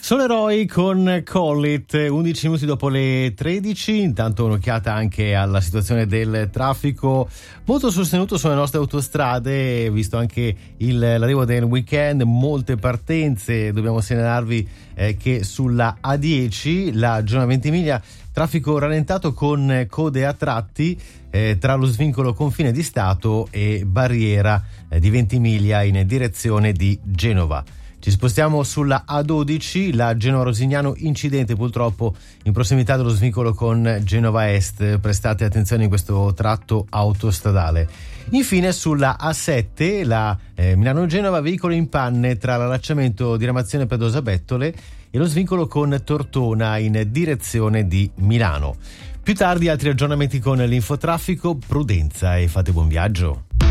Soleroi con Collit, 11 minuti dopo le 13. Intanto un'occhiata anche alla situazione del traffico molto sostenuto sulle nostre autostrade, visto anche l'arrivo del weekend, molte partenze. Dobbiamo segnalarvi che sulla A10, la zona Ventimiglia, traffico rallentato con code a tratti tra lo svincolo confine di Stato e barriera di Ventimiglia in direzione di Genova. Ci spostiamo sulla A12, la Genova-Rosignano, incidente purtroppo in prossimità dello svincolo con Genova Est. Prestate attenzione in questo tratto autostradale. Infine sulla A7, la Milano-Genova, veicolo in panne tra l'allacciamento di Ramazione Pedosa Bettole e lo svincolo con Tortona in direzione di Milano. Più tardi altri aggiornamenti con l'infotraffico. Prudenza e fate buon viaggio.